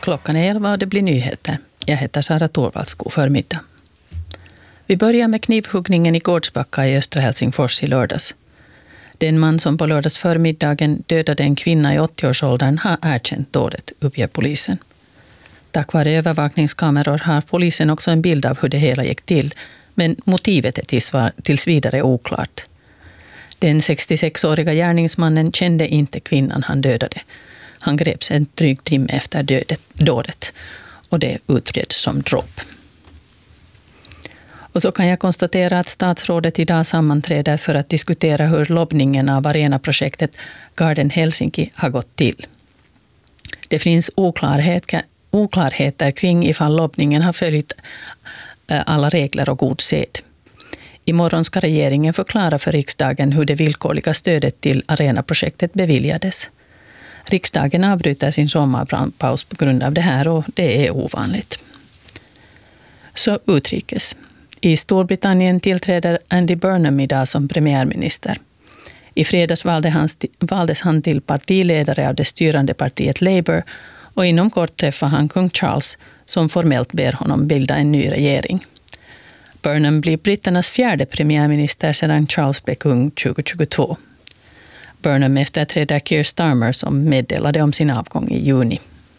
Klockan är 11 och det blir nyheter. Jag heter Sara Torvalds. God förmiddag. Vi börjar med knivhuggningen i Gårdsbacka i östra Helsingfors i lördags. Den man som på lördags förmiddagen dödade en kvinna i 80-årsåldern har erkänt dådet, uppger polisen. Tack vare övervakningskameror har polisen också en bild av hur det hela gick till, men motivet är tills vidare oklart. Den 66-åriga gärningsmannen kände inte kvinnan han dödade. Han greps en dryg timme efter dådet och det utreds som dråp. Och så kan jag konstatera att statsrådet idag sammanträder för att diskutera hur lobbningen av arenaprojektet Garden Helsinki har gått till. Det finns oklarheter kring ifall lobbningen har följt alla regler och god sed. Imorgon ska regeringen förklara för riksdagen hur det villkorliga stödet till arenaprojektet beviljades. Riksdagen avbryter sin sommarpaus på grund av det här och det är ovanligt. Så utrikes. I Storbritannien tillträder Andy Burnham idag som premiärminister. I fredags valdes han till partiledare av det styrande partiet Labour och inom kort träffar han kung Charles som formellt ber honom bilda en ny regering. Burnham blir britternas fjärde premiärminister sedan Charles blev kung 2022. Burnham efterträder Keir Starmer som meddelade om sin avgång i juni.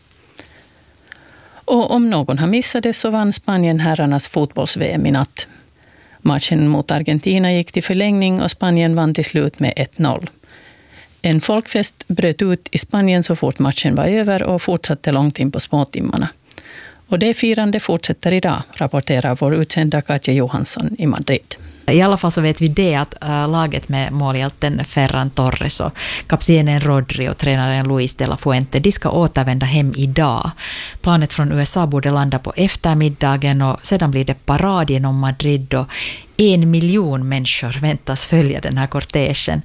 Och om någon har missat det så vann Spanien herrarnas fotbolls-VM i natt. Matchen mot Argentina gick till förlängning och Spanien vann till slut med 1-0. En folkfest bröt ut i Spanien så fort matchen var över och fortsatte långt in på småtimmarna. Och det firande fortsätter idag, rapporterar vår utsända Katja Johansson i Madrid. I alla fall så vet vi det att laget med målhjälten Ferran Torres och kaptenen Rodri och tränaren Luis de la Fuente, de ska återvända hem idag. Planet från USA borde landa på eftermiddagen och sedan blir det parad genom Madrid och 1 miljon människor väntas följa den här kortegen.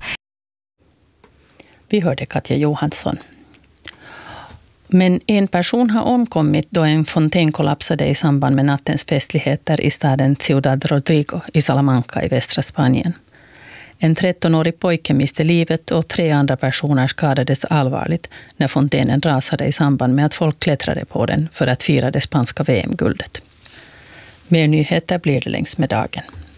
Vi hörde Katja Johansson. Men en person har omkommit då en fontän kollapsade i samband med nattens festligheter i staden Ciudad Rodrigo i Salamanca i västra Spanien. En 13-årig pojke miste livet och 3 andra personer skadades allvarligt när fontänen rasade i samband med att folk klättrade på den för att fira det spanska VM-guldet. Mer nyheter blir det längs med dagen.